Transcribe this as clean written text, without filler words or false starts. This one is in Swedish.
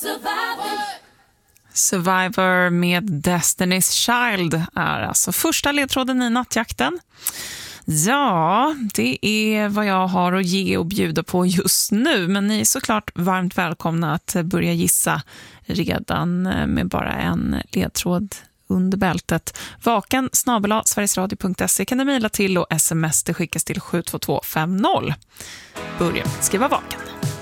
Survivor med Destiny's Child är alltså första ledtråden i nattjakten. Ja, det är vad jag har att ge och bjuda på just nu. Men ni är såklart varmt välkomna att börja gissa redan med bara en ledtråd under bältet. vaken@sverigesradio.se kan du mejla till och sms det skickas till 72250. Börja skriva vaken.